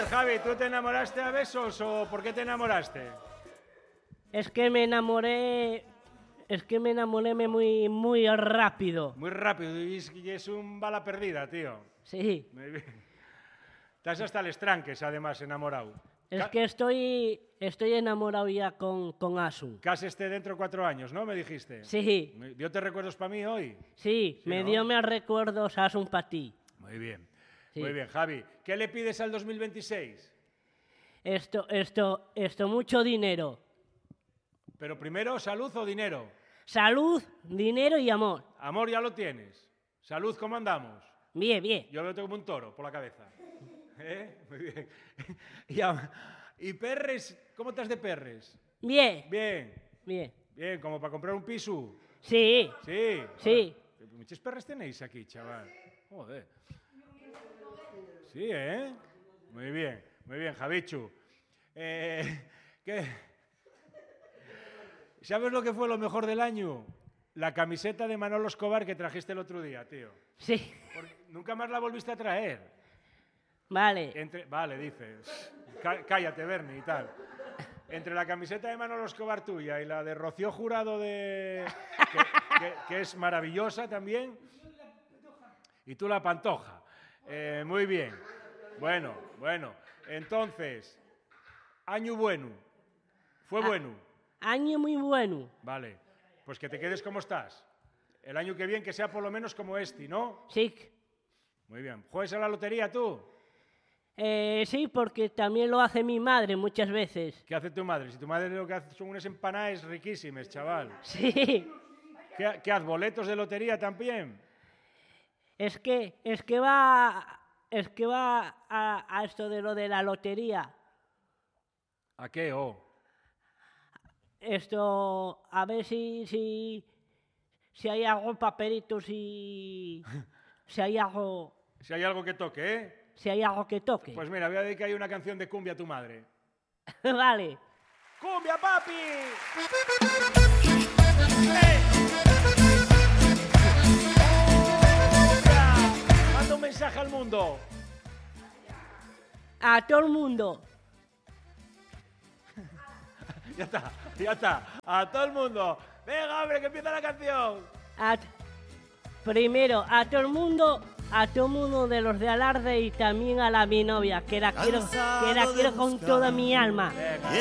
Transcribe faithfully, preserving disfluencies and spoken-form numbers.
ver, Javi, ¿tú te enamoraste a besos o por qué te enamoraste? Es que me enamoré... Es que me enamoré muy, muy rápido. Muy rápido, y es, y es un bala perdida, tío. Sí. Muy bien. Estás hasta el estranques, además, enamorado. Es Ca que estoy, estoy enamorado ya con, con Asun. Cásate dentro de cuatro años, ¿no? Me dijiste. Sí. ¿Dio te recuerdos para mí hoy? Sí, Sí, me ¿no? dio más recuerdos Asun para ti. Muy bien. Sí. Muy bien, Javi. ¿Qué le pides al dos mil veintiséis? Esto, esto, esto, mucho dinero. Pero primero, ¿salud o dinero? Salud, dinero y amor. Amor ya lo tienes. Salud, ¿cómo andamos? Bien, bien. Yo lo tengo como un toro por la cabeza. ¿Eh? Muy bien. Y, a- y perres, ¿cómo estás de perres? Bien, Bien. bien. Bien, como para comprar un piso. Sí, Sí. sí. Joder, muchos perres tenéis aquí, chaval. Joder. Sí, ¿eh? Muy bien, muy bien, Javichu. Eh, ¿qué? ¿Sabes lo que fue lo mejor del año? La camiseta de Manolo Escobar que trajiste el otro día, tío. Sí. Porque nunca más la volviste a traer. Vale. Entre, vale, dices. Cá- Cállate, Bernie, y tal. Entre la camiseta de Manolo Escobar tuya y la de Rocío Jurado, de, que, que- que es maravillosa también. Y tú la Pantoja. Eh, muy bien. Bueno, bueno. Entonces, año bueno. Fue Ah. bueno. Año muy bueno. Vale. Pues que te quedes como estás. El año que viene que sea por lo menos como este, ¿no? Sí. Muy bien. ¿Juegas a la lotería tú? Eh, sí, porque también lo hace mi madre muchas veces. ¿Qué hace tu madre? Si tu madre lo que hace son unas empanadas riquísimas, chaval. Sí. ¿Qué, qué haces? ¿Boletos de lotería también? Es que, es que va, es que va a, a esto de lo de la lotería. ¿A qué? Oh. Esto, a ver si, si, si hay algo papelito, si, si hay algo, Si hay algo que toque, ¿eh? si hay algo que toque. Pues mira, voy a dedicar ahí una canción de cumbia a tu madre. Vale. ¡Cumbia, papi! ¡Eh! ¡Cumbia! Manda un mensaje al mundo. A todo el mundo. Ya está, ya está. A todo el mundo. Venga, hombre, que empieza la canción. A t- primero, a todo el mundo, a todo el mundo de los de Alarde y también a la mi novia, que la quiero, que la quiero con toda mi alma. Venga.